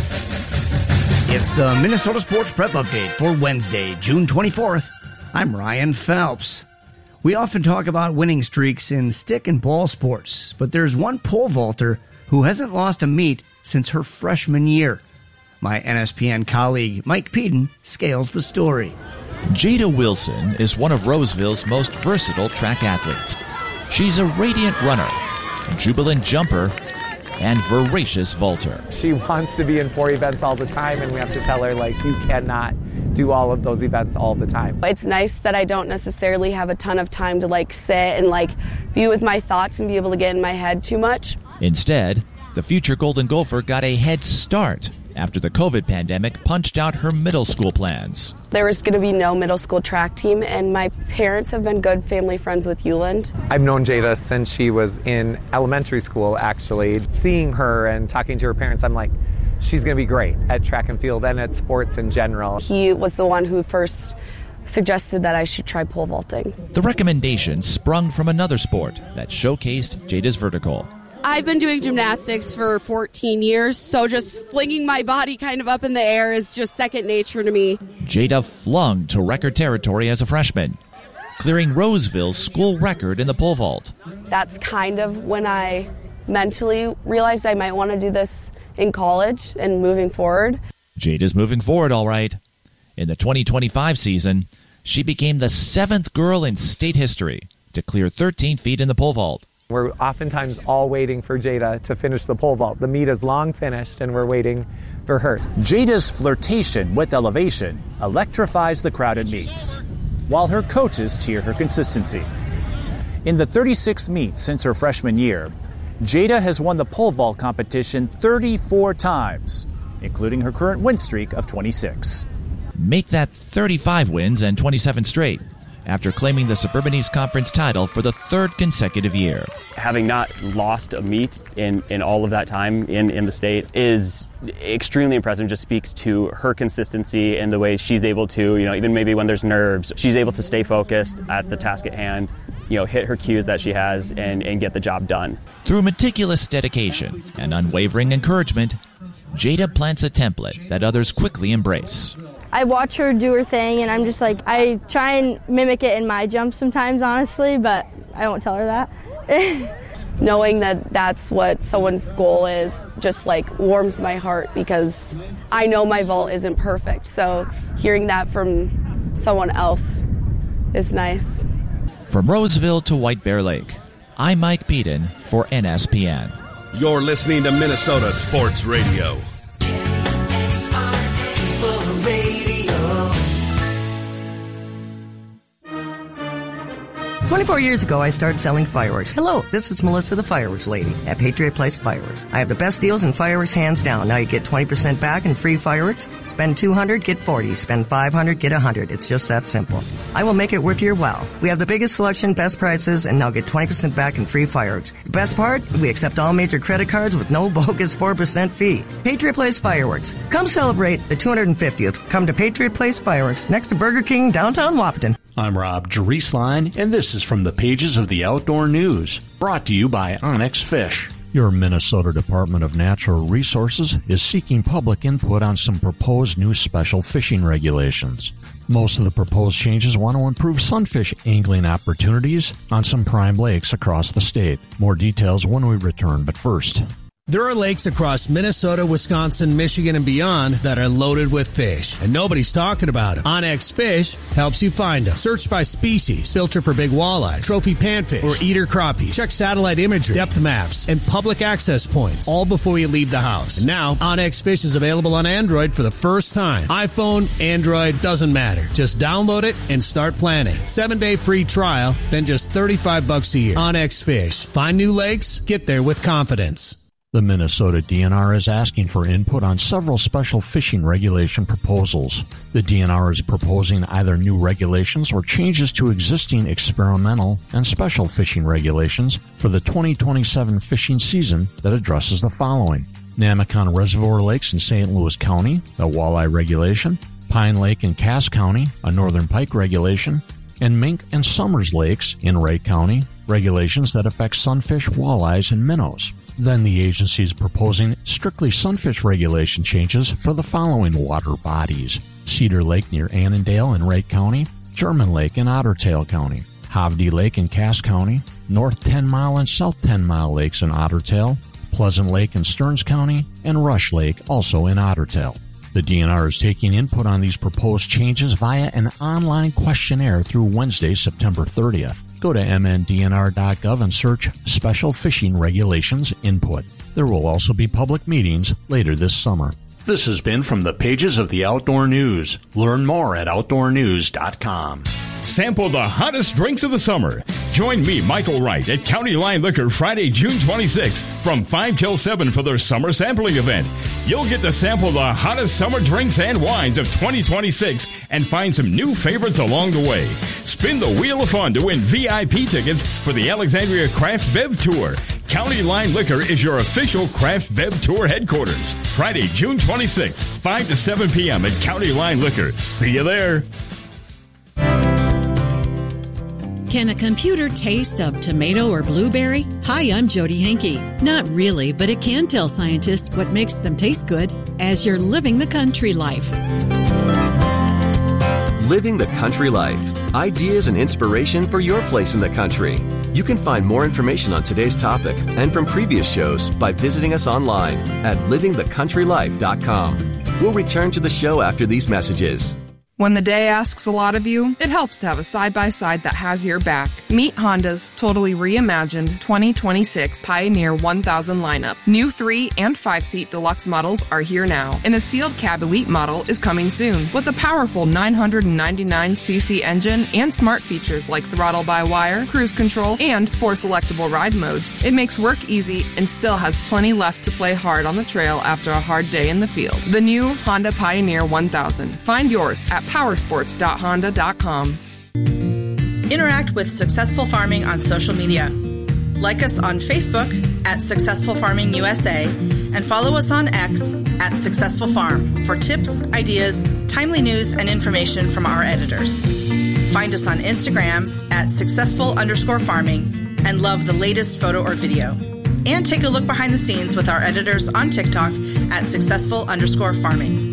It's the Minnesota Sports Prep Update for Wednesday, June twenty-fourth. I'm Ryan Phelps. We often talk about winning streaks in stick and ball sports, but there's one pole vaulter who hasn't lost a meet since her freshman year. My N S P N colleague Mike Peden scales the story. Jada Wilson is one of Roseville's most versatile track athletes. She's a radiant runner, jubilant jumper, and voracious vaulter. She wants to be in four events all the time, and we have to tell her, like, you cannot do all of those events all the time. It's nice that I don't necessarily have a ton of time to, like, sit and, like, be with my thoughts and be able to get in my head too much. Instead, the future Golden Gopher got a head start after the COVID pandemic punched out her middle school plans. There was going to be no middle school track team, and my parents have been good family friends with Uland. I've known Jada since she was in elementary school, actually. Seeing her and talking to her parents, I'm like, she's going to be great at track and field and at sports in general. He was the one who first suggested that I should try pole vaulting. The recommendation sprung from another sport that showcased Jada's vertical. I've been doing gymnastics for fourteen years, so just flinging my body kind of up in the air is just second nature to me. Jada flung to record territory as a freshman, clearing Roseville's school record in the pole vault. That's kind of when I mentally realized I might want to do this in college and moving forward. Jada's moving forward, all right. In the twenty twenty-five season, she became the seventh girl in state history to clear thirteen feet in the pole vault. We're oftentimes all waiting for Jada to finish the pole vault. The meet is long finished, and we're waiting for her. Jada's flirtation with elevation electrifies the crowded meets, while her coaches cheer her consistency. In the thirty-six meets since her freshman year, Jada has won the pole vault competition thirty-four times, including her current win streak of twenty-six. make that thirty-five wins and twenty-seven straight, after claiming the Suburban East Conference title for the third consecutive year. Having not lost a meet in, in all of that time in, in the state is extremely impressive. Just speaks to her consistency and the way she's able to, you know, even maybe when there's nerves, she's able to stay focused at the task at hand, you know, hit her cues that she has and, and get the job done. Through meticulous dedication and unwavering encouragement, Jada plants a template that others quickly embrace. I watch her do her thing, and I'm just like, I try and mimic it in my jumps sometimes, honestly, but I won't tell her that. Knowing that that's what someone's goal is just like warms my heart, because I know my vault isn't perfect. So hearing that from someone else is nice. From Roseville to White Bear Lake, I'm Mike Peden for N S P N. You're listening to Minnesota Sports Radio. twenty-four years ago, I started selling fireworks. Hello, this is Melissa, the fireworks lady at Patriot Place Fireworks. I have the best deals in fireworks, hands down. Now you get twenty percent back in free fireworks. Spend two hundred, get forty. Spend five hundred, get one hundred. It's just that simple. I will make it worth your while. We have the biggest selection, best prices, and now get twenty percent back in free fireworks. The best part? We accept all major credit cards with no bogus four percent fee. Patriot Place Fireworks. Come celebrate the two hundred fiftieth. Come to Patriot Place Fireworks, next to Burger King, downtown Wahpeton. I'm Rob Drieslein, and this is from the pages of the Outdoor News, brought to you by Onyx Fish. Your Minnesota Department of Natural Resources is seeking public input on some proposed new special fishing regulations. Most of the proposed changes want to improve sunfish angling opportunities on some prime lakes across the state. More details when we return, but first... There are lakes across Minnesota, Wisconsin, Michigan, and beyond that are loaded with fish, and nobody's talking about them. Onyx Fish helps you find them. Search by species, filter for big walleyes, trophy panfish, or eater crappies. Check satellite imagery, depth maps, and public access points, all before you leave the house. And now, Onyx Fish is available on Android for the first time. iPhone, Android, doesn't matter. Just download it and start planning. Seven-day free trial, then just thirty-five bucks a year. Onyx Fish. Find new lakes, get there with confidence. The Minnesota D N R is asking for input on several special fishing regulation proposals. The D N R is proposing either new regulations or changes to existing experimental and special fishing regulations for the twenty twenty-seven fishing season that addresses the following: Namacon Reservoir Lakes in Saint Louis County, a walleye regulation; Pine Lake in Cass County, a northern pike regulation; and Mink and Summers Lakes in Ray County, regulations that affect sunfish, walleyes, and minnows. Then the agency is proposing strictly sunfish regulation changes for the following water bodies: Cedar Lake near Annandale in Ray County, German Lake in Otter Tail County, Hovde Lake in Cass County, North ten Mile and South ten Mile Lakes in Otter Tail, Pleasant Lake in Stearns County, and Rush Lake also in Otter Tail. The D N R is taking input on these proposed changes via an online questionnaire through Wednesday, September thirtieth. Go to m n d n r dot gov and search Special Fishing Regulations Input. There will also be public meetings later this summer. This has been from the pages of the Outdoor News. Learn more at outdoor news dot com. Sample the hottest drinks of the summer. Join me, Michael Wright, at County Line Liquor Friday, June twenty-sixth from five till seven for their summer sampling event. You'll get to sample the hottest summer drinks and wines of twenty twenty-six and find some new favorites along the way. Spin the Wheel of Fun to win V I P tickets for the Alexandria Craft Bev Tour. County Line Liquor is your official Craft Bev Tour headquarters. Friday, June twenty-sixth, five to seven p.m. at County Line Liquor. See you there. Can a computer taste a tomato or blueberry? Hi, I'm Jody Henke. Not really, but it can tell scientists what makes them taste good as you're living the country life. Living the country life. Ideas and inspiration for your place in the country. You can find more information on today's topic and from previous shows by visiting us online at living the country life dot com. We'll return to the show after these messages. When the day asks a lot of you, it helps to have a side-by-side that has your back. Meet Honda's totally reimagined twenty twenty-six Pioneer one thousand lineup. New three- and five-seat deluxe models are here now, and a sealed cab elite model is coming soon. With a powerful nine hundred ninety-nine c c engine and smart features like throttle by wire, cruise control, and four selectable ride modes, it makes work easy and still has plenty left to play hard on the trail after a hard day in the field. The new Honda Pioneer one thousand. Find yours at powersports dot honda dot com. Interact with Successful Farming on social media. Like us on Facebook at Successful Farming U S A and follow us on X at Successful Farm for tips, ideas, timely news, and information from our editors. Find us on Instagram at successful underscore farming and love the latest photo or video. And take a look behind the scenes with our editors on TikTok at successful underscore farming.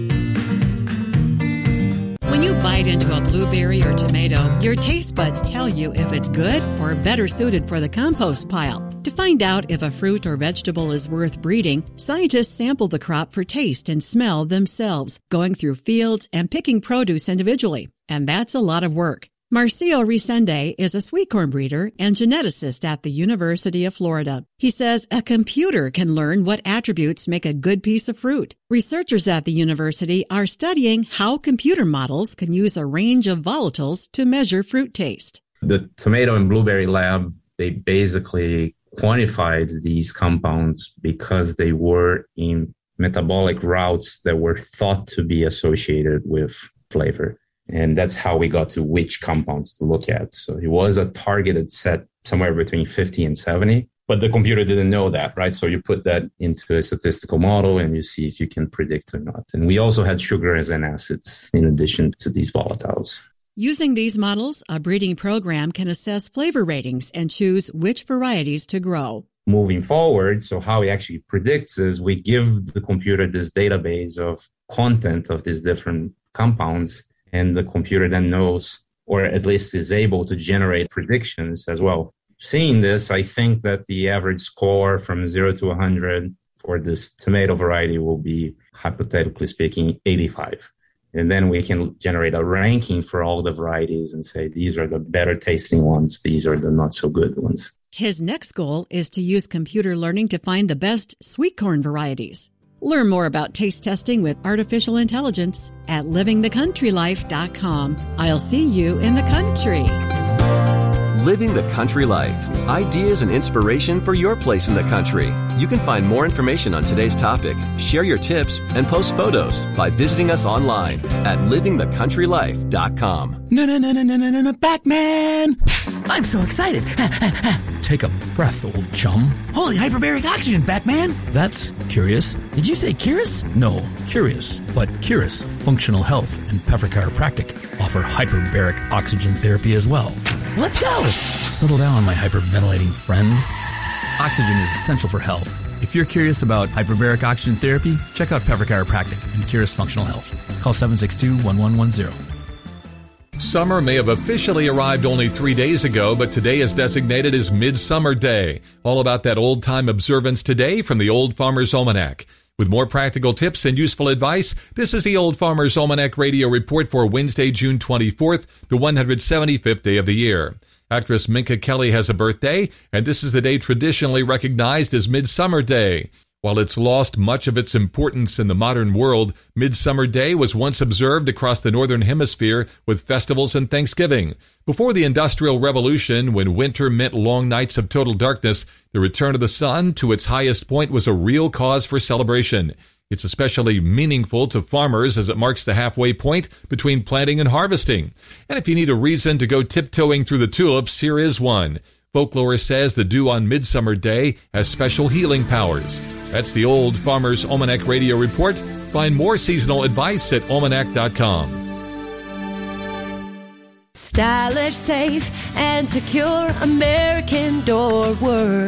When you bite into a blueberry or tomato, your taste buds tell you if it's good or better suited for the compost pile. To find out if a fruit or vegetable is worth breeding, scientists sample the crop for taste and smell themselves, going through fields and picking produce individually. And that's a lot of work. Marcio Resende is a sweet corn breeder and geneticist at the University of Florida. He says a computer can learn what attributes make a good piece of fruit. Researchers at the university are studying how computer models can use a range of volatiles to measure fruit taste. The tomato and blueberry lab, they basically quantified these compounds because they were in metabolic routes that were thought to be associated with flavor. And that's how we got to which compounds to look at. So it was a targeted set somewhere between fifty and seventy, but the computer didn't know that, right? So you put that into a statistical model and you see if you can predict or not. And we also had sugars and acids in addition to these volatiles. Using these models, a breeding program can assess flavor ratings and choose which varieties to grow. Moving forward, so how it actually predicts is we give the computer this database of content of these different compounds, and the computer then knows, or at least is able to generate predictions as well. Seeing this, I think that the average score from zero to one hundred for this tomato variety will be, hypothetically speaking, eighty-five. And then we can generate a ranking for all the varieties and say, these are the better tasting ones, these are the not so good ones. His next goal is to use computer learning to find the best sweet corn varieties. Learn more about taste testing with artificial intelligence at living the country life dot com. I'll see you in the country. Living the Country Life. Ideas and inspiration for your place in the country. You can find more information on today's topic, share your tips, and post photos by visiting us online at living the country life dot com. No, no, no, no, no, no, no, Batman! I'm so excited. Take a breath, old chum. Holy hyperbaric oxygen, Batman! That's curious. Did you say curious? No, curious. But Curious Functional Health and Peffer Chiropractic offer hyperbaric oxygen therapy as well. Let's go! Settle down, my hyperventilating friend. Oxygen is essential for health. If you're curious about hyperbaric oxygen therapy, check out Peffer Chiropractic and Curious Functional Health. Call seven six two, one one one zero. Summer may have officially arrived only three days ago, but today is designated as Midsummer Day. All about that old-time observance today from the Old Farmer's Almanac. With more practical tips and useful advice, this is the Old Farmer's Almanac Radio Report for Wednesday, June twenty-fourth, the one hundred seventy-fifth day of the year. Actress Minka Kelly has a birthday, and this is the day traditionally recognized as Midsummer Day. While it's lost much of its importance in the modern world, Midsummer Day was once observed across the Northern Hemisphere with festivals and Thanksgiving. Before the Industrial Revolution, when winter meant long nights of total darkness, the return of the sun to its highest point was a real cause for celebration. It's especially meaningful to farmers as it marks the halfway point between planting and harvesting. And if you need a reason to go tiptoeing through the tulips, here is one. Folklore says the dew on Midsummer Day has special healing powers. That's the Old Farmer's Almanac Radio Report. Find more seasonal advice at almanac dot com. Stylish, safe, and secure American Door Works.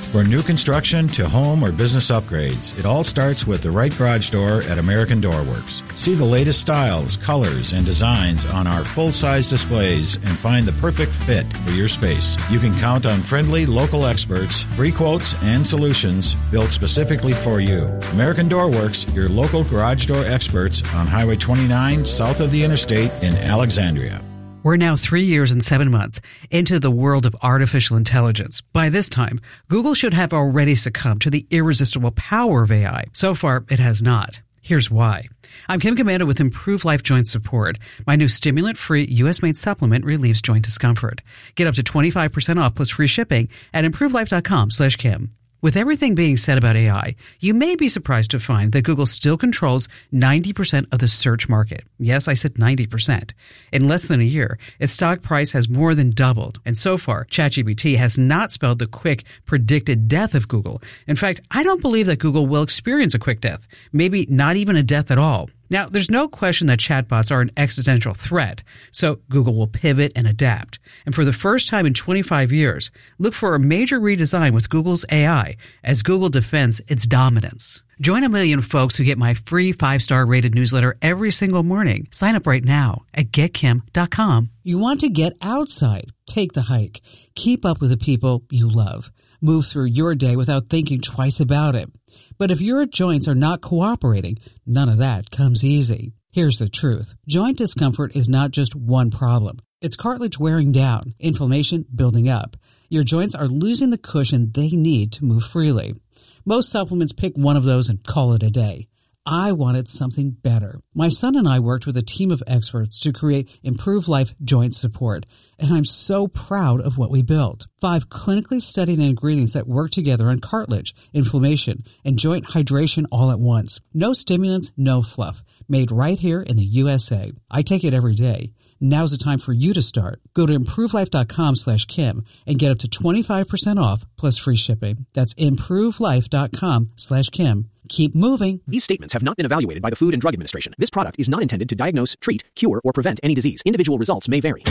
For new construction to home or business upgrades, it all starts with the right garage door at American Door Works. See the latest styles, colors, and designs on our full-size displays and find the perfect fit for your space. You can count on friendly local experts, free quotes, and solutions built specifically for you. American Door Works, your local garage door experts on Highway twenty-nine south of the interstate in Alexandria. We're now three years and seven months into the world of artificial intelligence. By this time, Google should have already succumbed to the irresistible power of A I. So far, it has not. Here's why. I'm Kim Komando with Improve Life Joint Support. My new stimulant-free U S-made supplement relieves joint discomfort. Get up to twenty-five percent off plus free shipping at improvelife.com slash Kim. With everything being said about A I, you may be surprised to find that Google still controls ninety percent of the search market. Yes, I said ninety percent. In less than a year, its stock price has more than doubled. And so far, ChatGPT has not spelled the quick, predicted death of Google. In fact, I don't believe that Google will experience a quick death. Maybe not even a death at all. Now, there's no question that chatbots are an existential threat, so Google will pivot and adapt. And for the first time in twenty-five years, look for a major redesign with Google's A I as Google defends its dominance. Join a million folks who get my free five-star rated newsletter every single morning. Sign up right now at get kim dot com. You want to get outside, take the hike, keep up with the people you love, move through your day without thinking twice about it. But if your joints are not cooperating, none of that comes easy. Here's the truth. Joint discomfort is not just one problem. It's cartilage wearing down, inflammation building up. Your joints are losing the cushion they need to move freely. Most supplements pick one of those and call it a day. I wanted something better. My son and I worked with a team of experts to create Improve Life Joint Support, and I'm so proud of what we built. Five clinically studied ingredients that work together on cartilage, inflammation, and joint hydration all at once. No stimulants, no fluff. Made right here in the U S A. I take it every day. Now's the time for you to start. Go to improvelife.com slash Kim and get up to twenty-five percent off plus free shipping. That's improvelife.com slash Kim. Keep moving. These statements have not been evaluated by the Food and Drug Administration. This product is not intended to diagnose, treat, cure, or prevent any disease. Individual results may vary.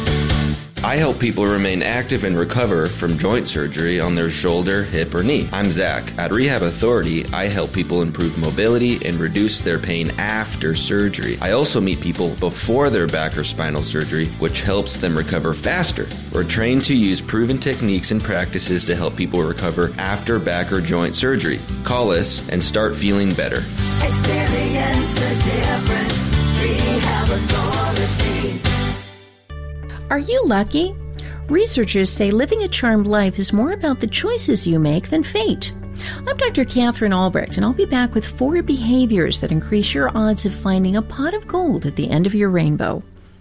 I help people remain active and recover from joint surgery on their shoulder, hip, or knee. I'm Zach. At Rehab Authority, I help people improve mobility and reduce their pain after surgery. I also meet people before their back or spinal surgery, which helps them recover faster. We're trained to use proven techniques and practices to help people recover after back or joint surgery. Call us and start feeling better. Experience the difference. Rehab Authority. Are you lucky? Researchers say living a charmed life is more about the choices you make than fate. I'm Doctor Catherine Albrecht, and I'll be back with four behaviors that increase your odds of finding a pot of gold at the end of your rainbow.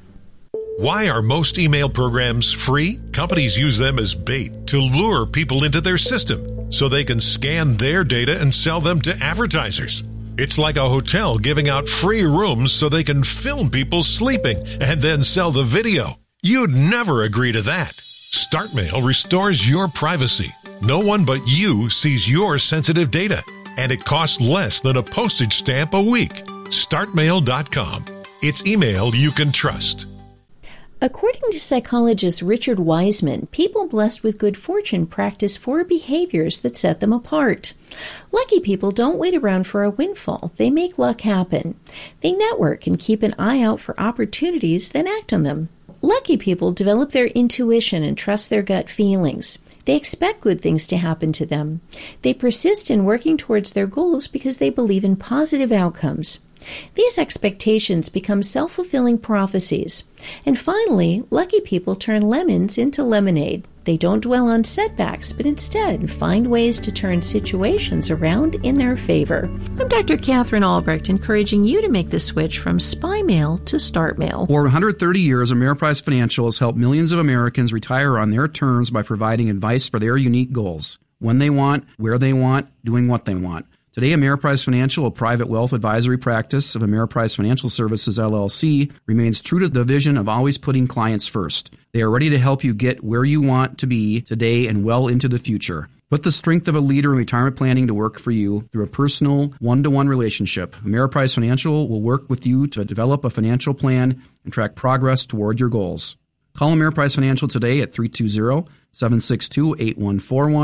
Why are most email programs free? Companies use them as bait to lure people into their system so they can scan their data and sell them to advertisers. It's like a hotel giving out free rooms so they can film people sleeping and then sell the video. You'd never agree to that. StartMail restores your privacy. No one but you sees your sensitive data, and it costs less than a postage stamp a week. start mail dot com. It's email you can trust. According to psychologist Richard Wiseman, people blessed with good fortune practice four behaviors that set them apart. Lucky people don't wait around for a windfall. They make luck happen. They network and keep an eye out for opportunities, then act on them. Lucky people develop their intuition and trust their gut feelings. They expect good things to happen to them. They persist in working towards their goals because they believe in positive outcomes. These expectations become self-fulfilling prophecies. And finally, lucky people turn lemons into lemonade. They don't dwell on setbacks, but instead find ways to turn situations around in their favor. I'm Doctor Catherine Albrecht, encouraging you to make the switch from spy mail to start mail. For one hundred thirty years, Ameriprise Financial has helped millions of Americans retire on their terms by providing advice for their unique goals. When they want, where they want, doing what they want. Today, Ameriprise Financial, a private wealth advisory practice of Ameriprise Financial Services, L L C, remains true to the vision of always putting clients first. They are ready to help you get where you want to be today and well into the future. Put the strength of a leader in retirement planning to work for you through a personal, one-to-one relationship. Ameriprise Financial will work with you to develop a financial plan and track progress toward your goals. Call Ameriprise Financial today at three two zero, seven six two, eight one four one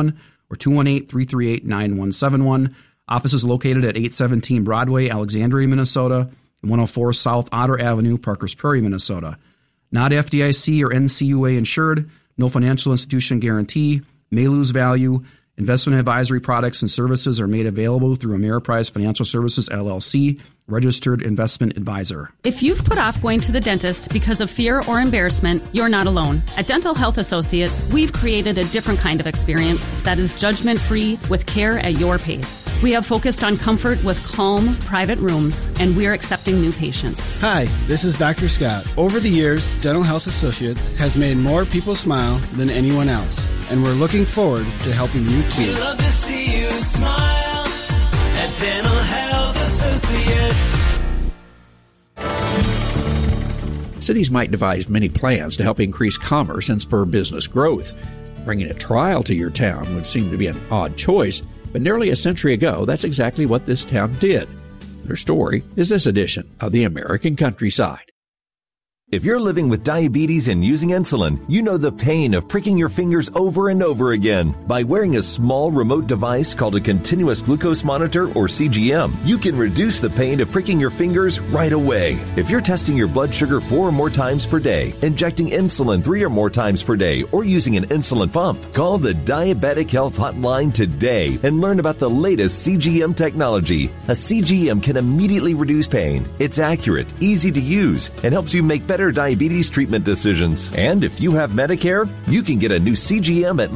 or two one eight, three three eight, nine one seven one. Office is located at eight seventeen Broadway, Alexandria, Minnesota, and one oh four South Otter Avenue, Parkers Prairie, Minnesota. Not F D I C or N C U A insured, no financial institution guarantee, may lose value. Investment advisory products and services are made available through Ameriprise Financial Services, L L C, registered investment advisor. If you've put off going to the dentist because of fear or embarrassment, you're not alone. At Dental Health Associates, we've created a different kind of experience that is judgment-free with care at your pace. We have focused on comfort with calm, private rooms, and we're accepting new patients. Hi, this is Doctor Scott. Over the years, Dental Health Associates has made more people smile than anyone else, and we're looking forward to helping you too. We love to see you smile at Dental Health Associates. Cities might devise many plans to help increase commerce and spur business growth. Bringing a trial to your town would seem to be an odd choice, but nearly a century ago, that's exactly what this town did. Their story is this edition of The American Countryside. If you're living with diabetes and using insulin, you know the pain of pricking your fingers over and over again. By wearing a small remote device called a continuous glucose monitor, or C G M, you can reduce the pain of pricking your fingers right away. If you're testing your blood sugar four or more times per day, injecting insulin three or more times per day, or using an insulin pump, call the Diabetic Health Hotline today and learn about the latest C G M technology. A C G M can immediately reduce pain. It's accurate, easy to use, and helps you make better diabetes treatment decisions. And if you have Medicare, you can get a new C G M at